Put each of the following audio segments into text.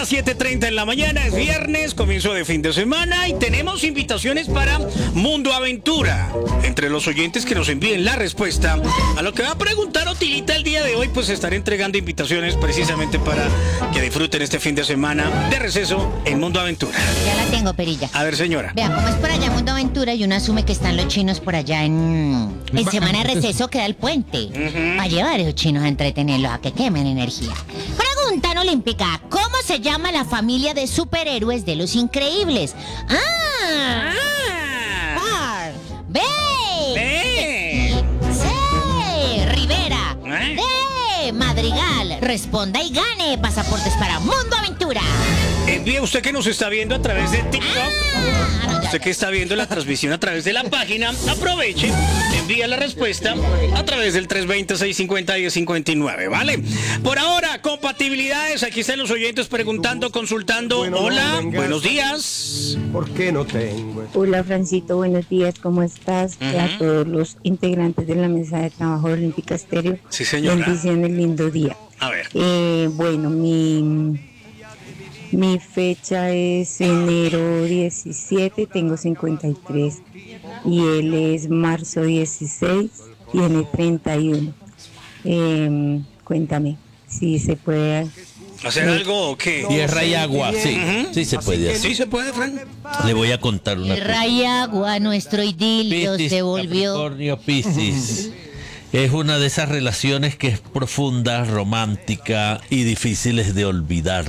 las 7:30 en la mañana, es viernes, comienzo de fin de semana y tenemos invitaciones para Mundo Aventura. Entre los oyentes que nos envíen la respuesta a lo que va a preguntar Otilita el día de hoy, pues estaré entregando invitaciones precisamente para que disfruten este fin de semana de receso en Mundo Aventura. Ya la tengo, Perilla. A ver, señora. Vea, como es por allá Mundo Aventura y uno asume que están los chinos por allá en semana de receso, queda el puente. A llevar a esos chinos a entretenerlos, a que quemen energía. Pregunta olímpica: ¿cómo se llama la familia de superhéroes de Los Increíbles? B. C. Rivera. D. Madrigal. Responda y gane pasaportes para Mundo Aventura. Envíe usted que nos está viendo a través de TikTok. Usted que está viendo la transmisión a través de la página, aproveche, envía la respuesta a través del 320-650-1059, ¿vale? Por ahora, compatibilidades, aquí están los oyentes preguntando, consultando. Hola, buenos días. ¿Por qué no tengo? Hola, Francito, buenos días, ¿cómo estás? A todos los integrantes de la mesa de trabajo de Olímpica Estéreo. Sí, señora. Bendiciones, lindo día. A ver. Bueno, mi fecha es enero 17, tengo 53. Y él es marzo 16, tiene 31. Cuéntame, si se puede ¿hacer algo o qué? Tierra y agua, sí, sí se puede hacer. ¿Sí se puede, Frank? Le voy a contar una cosa. Tierra y agua, nuestro idilio Piscis, se volvió. Capricornio, Piscis. Es una de esas relaciones que es profunda, romántica y difíciles de olvidar.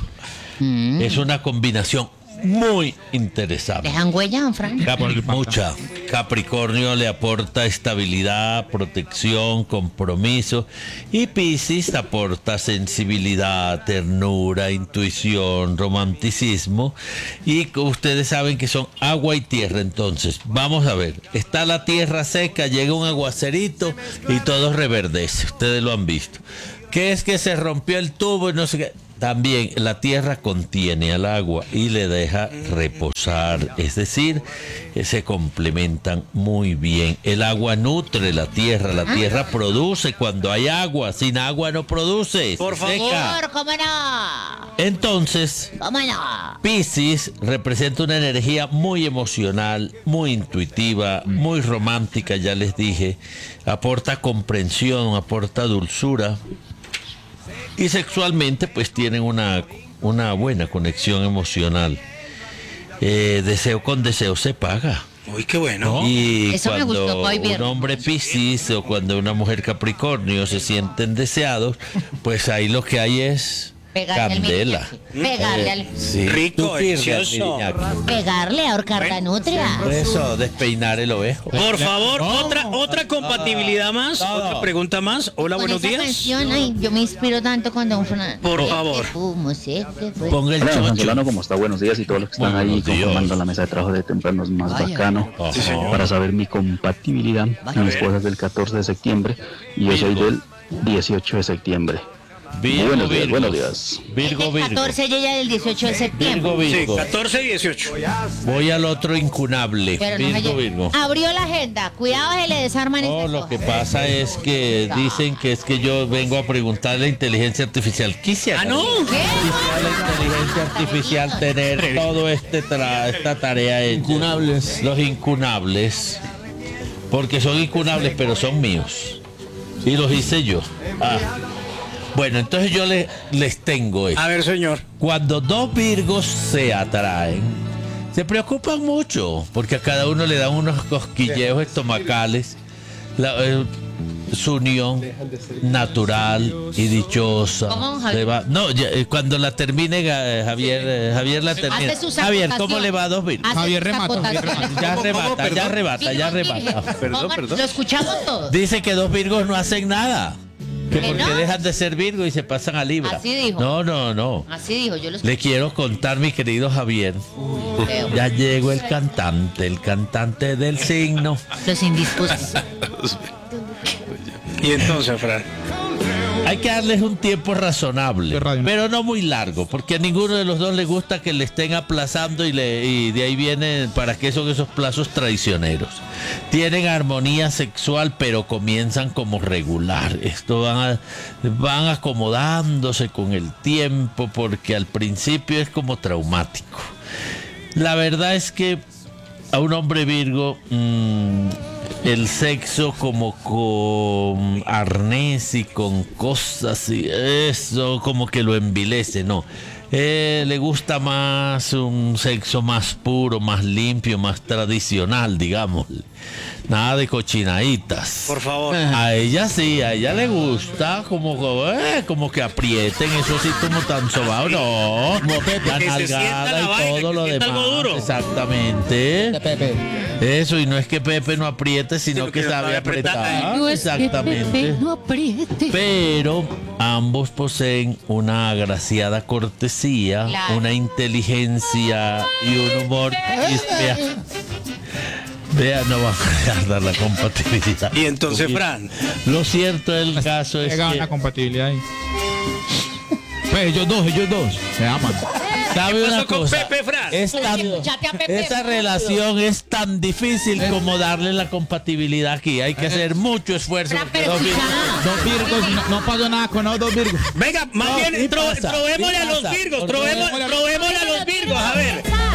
Es una combinación muy interesante. ¿Dejan huella, Fran? Mucha. Capricornio le aporta estabilidad, protección, compromiso, y Piscis aporta sensibilidad, ternura, intuición, romanticismo, y ustedes saben que son agua y tierra. Entonces, vamos a ver, está la tierra seca, llega un aguacerito y todo reverdece. Ustedes lo han visto. ¿Qué es que se rompió el tubo y no sé qué? También la tierra contiene al agua y le deja reposar, es decir, se complementan muy bien. El agua nutre la tierra produce cuando hay agua, sin agua no produce. Por favor, seca. ¿Cómo no? Entonces, ¿Cómo no? Piscis representa una energía muy emocional, muy intuitiva, muy romántica, ya les dije, aporta comprensión, aporta dulzura. Y sexualmente pues tienen una buena conexión emocional. Deseo con deseo se paga. Uy, qué bueno. Y Eso me gustó, cuando hoy un viernes. hombre Piscis o cuando una mujer Capricornio se sienten deseados, pues ahí lo que hay es Pegarle candela. Pegarle al... Sí. Rico, Tú pierdes, delicioso. Miriñaki. Pegarle, ahorcar la nutria. Por eso, despeinar el ovejo. Por favor, otra compatibilidad más, otra pregunta más. Hola, Con buenos esa días. canción, ay, yo me inspiro tanto cuando un Por favor. Ponga el Hola, chocho. Solano, ¿cómo está? Buenos días y todos los que están ahí Buenos días. conformando la mesa de trabajo de temprano es más bacano. Sí, señor. Para saber mi compatibilidad, mi esposa es del 14 de septiembre y yo soy del 18 de septiembre. Buenos días. Virgo, El 14 y ella del 18 de septiembre. Virgo. Sí, 14 y 18. Voy al otro incunable. Pero no se Virgo, lle- Virgo. Abrió la agenda. Cuidado, se le desarman No, estas lo hojas. que pasa es que dicen que es que yo vengo a preguntarle a la inteligencia artificial. Quisiera Ah, no. ¿Qué? a la inteligencia artificial tener todo esta tarea hecha. Los incunables. Porque son incunables, pero son míos. Y los hice yo. Bueno, entonces yo les tengo esto. A ver, señor. Cuando dos Virgos se atraen, se preocupan mucho, porque a cada uno le dan unos cosquilleos estomacales. Su unión natural y dichosa. ¿Cómo, Javier? se va. No, cuando la termine, Javier la termina. Hace sus Javier, ¿cómo acotaciones. le va a dos Virgos? Hace Javier sus remata, acotaciones. Ya arrebata. Perdón. Lo escuchamos todos. Dice que dos Virgos no hacen nada. Que ¿Que porque no? dejan de ser Virgo y se pasan a Libra. Así dijo. No. Así dijo, yo lo Le quiero contar, mi querido Javier. escuché. Ya llegó el cantante del signo. Los indispuestos. Y entonces, Fran. Hay que darles un tiempo razonable, pero no muy largo, porque a ninguno de los dos le gusta que le estén aplazando y de ahí vienen, ¿para qué son esos plazos traicioneros? Tienen armonía sexual, pero comienzan como regular. Esto van acomodándose con el tiempo, porque al principio es como traumático. La verdad es que a un hombre Virgo, el sexo como con arnés y con cosas y eso como que lo envilece, ¿no? Le gusta más un sexo más puro, más limpio, más tradicional, digamos. Nada de cochinaditas. Por favor. A ella sí, a ella le gusta como que aprieten, eso sí como tan sobado, no. La nalgada y todo lo demás. Algo duro. Exactamente. Eso, y no es que Pepe no apriete, sino que sabe apretar. No es que Pepe no apriete. Pero ambos poseen una agraciada cortesía, claro, una inteligencia y un humor. Vea, no va a dar la compatibilidad. Y entonces, Fran, lo cierto del caso es que una compatibilidad ahí. Pues ellos dos se aman. ¿sabe una con cosa? Pepe, Fran? Esa relación es tan difícil como darle la compatibilidad aquí. Hay que hacer mucho esfuerzo. Porque Dos Virgos, no pasó nada con los dos Virgos. Venga, más bien, probémosle a los Virgos. Probémosle a los Virgos, a ver.